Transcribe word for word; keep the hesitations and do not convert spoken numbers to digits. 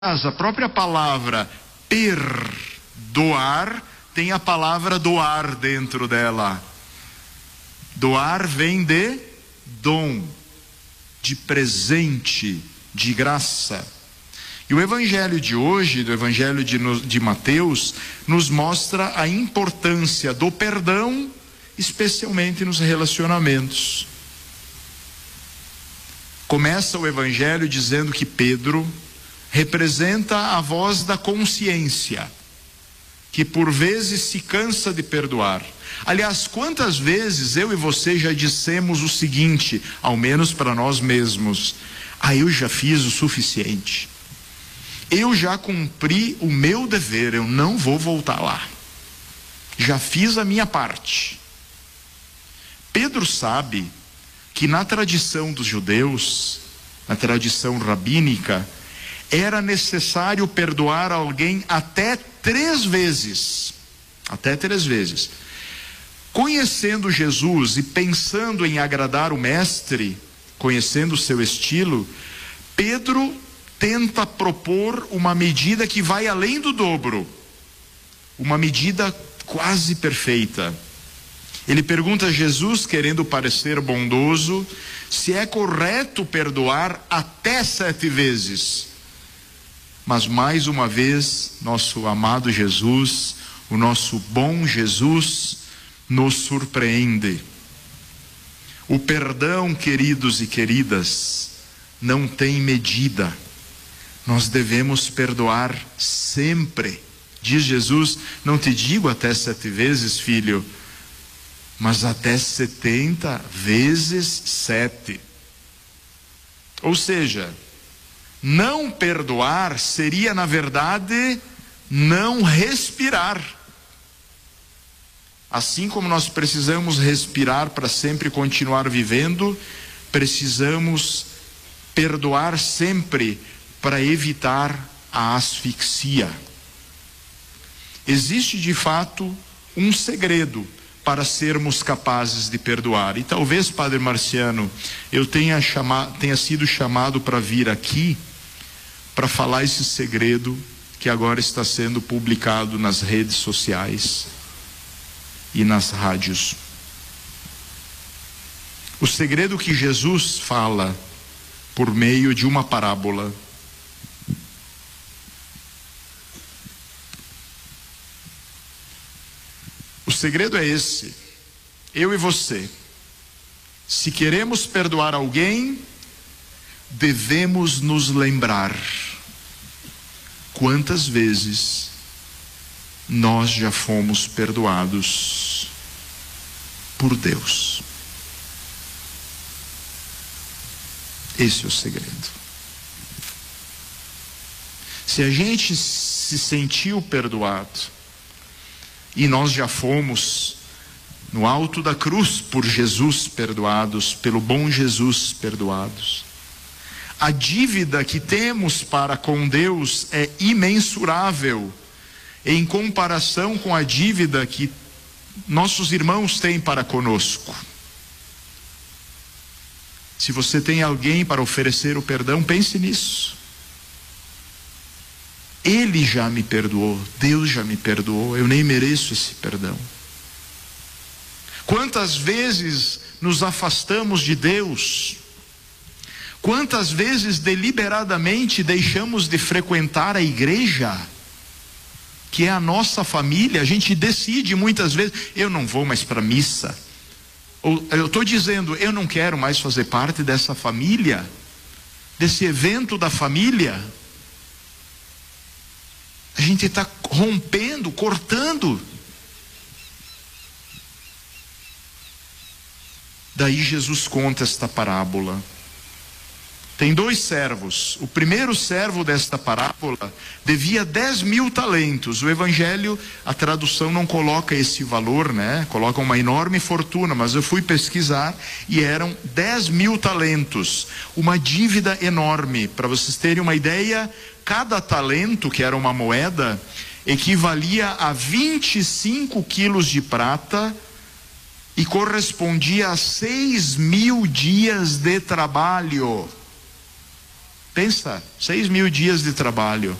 A própria palavra perdoar tem a palavra doar dentro dela. Doar vem de dom, de presente, de graça. E o evangelho de hoje, do evangelho de, de Mateus, nos mostra a importância do perdão, especialmente nos relacionamentos. Começa o evangelho dizendo que Pedro representa a voz da consciência, que por vezes se cansa de perdoar. Aliás, quantas vezes eu e você já dissemos o seguinte, ao menos para nós mesmos: ah, eu já fiz o suficiente, eu já cumpri o meu dever, eu não vou voltar lá, já fiz a minha parte. Pedro sabe que na tradição dos judeus, na tradição rabínica, era necessário perdoar alguém até três vezes. Até três vezes. Conhecendo Jesus e pensando em agradar o mestre, conhecendo o seu estilo, Pedro tenta propor uma medida que vai além do dobro. Uma medida quase perfeita. Ele pergunta a Jesus, querendo parecer bondoso, se é correto perdoar até sete vezes. Mas mais uma vez, nosso amado Jesus, o nosso bom Jesus, nos surpreende. O perdão, queridos e queridas, não tem medida. Nós devemos perdoar sempre. Diz Jesus: não te digo até sete vezes, filho, mas até setenta vezes sete. Ou seja, não perdoar seria, na verdade, não respirar. Assim como nós precisamos respirar para sempre continuar vivendo, precisamos perdoar sempre para evitar a asfixia. Existe de fato um segredo para sermos capazes de perdoar. E talvez, Padre Marciano, eu tenha, chama, tenha sido chamado para vir aqui para falar esse segredo que agora está sendo publicado nas redes sociais e nas rádios. O segredo que Jesus fala por meio de uma parábola. O segredo é esse: eu e você, se queremos perdoar alguém, devemos nos lembrar quantas vezes nós já fomos perdoados por Deus. Esse é o segredo. Se a gente se sentiu perdoado, e nós já fomos no alto da cruz por Jesus perdoados, pelo bom Jesus perdoados, a dívida que temos para com Deus é imensurável em comparação com a dívida que nossos irmãos têm para conosco. Se você tem alguém para oferecer o perdão, pense nisso. Ele já me perdoou, Deus já me perdoou, eu nem mereço esse perdão. Quantas vezes nos afastamos de Deus? Quantas vezes deliberadamente deixamos de frequentar a igreja, que é a nossa família? A gente decide muitas vezes: eu não vou mais para a missa. Ou eu estou dizendo, eu não quero mais fazer parte dessa família, desse evento da família. A gente está rompendo, cortando. Daí Jesus conta esta parábola. Tem dois servos. O primeiro servo desta parábola devia dez mil talentos. O evangelho, a tradução não coloca esse valor, né? Coloca uma enorme fortuna, mas eu fui pesquisar e eram dez mil talentos. Uma dívida enorme. Para vocês terem uma ideia, cada talento, que era uma moeda, equivalia a vinte e cinco quilos de prata e correspondia a seis mil dias de trabalho. Pensa, seis mil dias de trabalho.